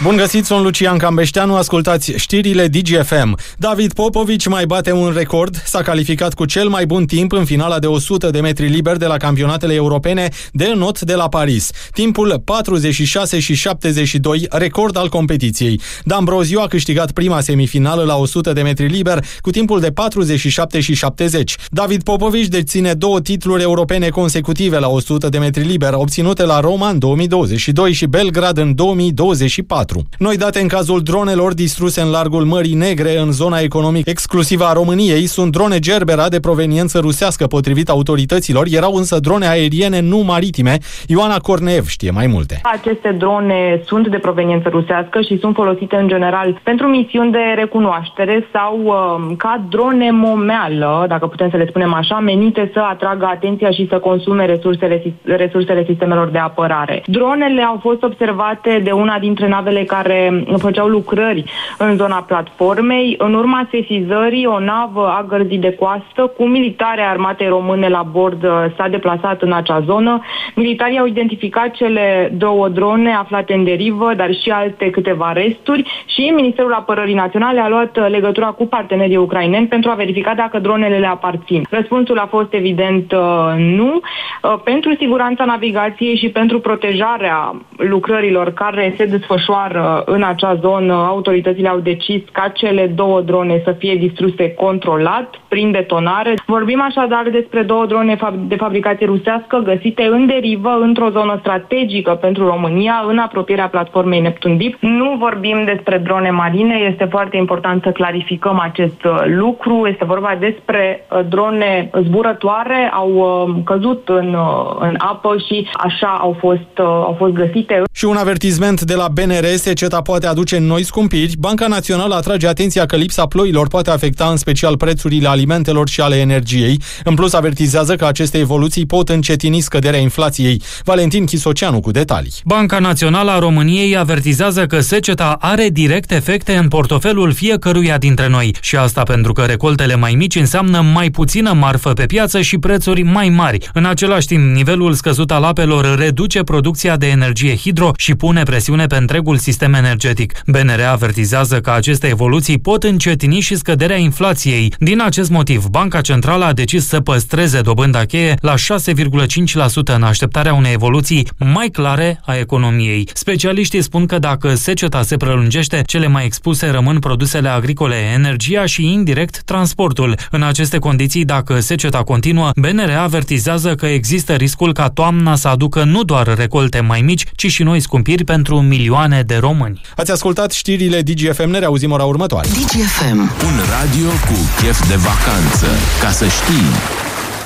Bun găsit, sunt Lucian Cambeșteanu, ascultați știrile DGFM. David Popovici mai bate un record, s-a calificat cu cel mai bun timp în finala de 100 de metri liber de la campionatele europene de înot de la Paris. Timpul 46 și 72, record al competiției. D'Ambrosio a câștigat prima semifinală la 100 de metri liber cu timpul de 47 și 70. David Popovici deține 2 titluri europene consecutive la 100 de metri liber, obținute la Roma în 2022 și Belgrad în 2024. Noi date în cazul dronelor distruse în largul Mării Negre, în zona economică exclusivă a României, sunt drone Gerbera de proveniență rusească, potrivit autorităților, erau însă drone aeriene, nu maritime. Ioana Corneev știe mai multe. Aceste drone sunt de proveniență rusească și sunt folosite în general pentru misiuni de recunoaștere sau ca drone momeală, dacă putem să le spunem așa, menite să atragă atenția și să consume resursele sistemelor de apărare. Dronele au fost observate de una dintre navele care făceau lucrări în zona platformei. În urma sesizării, o navă a gărzii de coastă cu militari armatei române la bord s-a deplasat în acea zonă. Militarii au identificat cele 2 drone aflate în derivă, dar și alte câteva resturi și Ministerul Apărării Naționale a luat legătura cu partenerii ucraineni pentru a verifica dacă dronele le aparțin. Răspunsul a fost evident nu. Pentru siguranța navigației și pentru protejarea lucrărilor care se desfășoară în acea zonă, autoritățile au decis ca cele 2 drone să fie distruse controlat, prin detonare. Vorbim așadar despre 2 drone de fabricație rusească găsite în derivă, într-o zonă strategică pentru România, în apropierea platformei Neptun Deep. Nu vorbim despre drone marine, este foarte important să clarificăm acest lucru. Este vorba despre drone zburătoare, au căzut în apă și așa au fost găsite. Și un avertisment de la BNR: seceta poate aduce noi scumpiri. Banca Națională atrage atenția că lipsa ploilor poate afecta în special prețurile alimentelor și ale energiei. În plus, avertizează că aceste evoluții pot încetini scăderea inflației. Valentin Chisoceanu cu detalii. Banca Națională a României avertizează că seceta are direct efecte în portofelul fiecăruia dintre noi. Și asta pentru că recoltele mai mici înseamnă mai puțină marfă pe piață și prețuri mai mari. În același timp, nivelul scăzut al apelor reduce producția de energie hidro și pune presiune pe întregul sistem energetic. BNR avertizează că aceste evoluții pot încetini și scăderea inflației. Din acest motiv, Banca Centrală a decis să păstreze dobânda cheie la 6,5% în așteptarea unei evoluții mai clare a economiei. Specialiștii spun că dacă seceta se prelungește, cele mai expuse rămân produsele agricole, energia și indirect transportul. În aceste condiții, dacă seceta continuă, BNR avertizează că există riscul ca toamna să aducă nu doar recolte mai mici, ci și noi scumpiri pentru milioane de români. Ați ascultat știrile DGFM, ne reauzim ora următoare. DGFM, un radio cu chef de vacanță, ca să știi.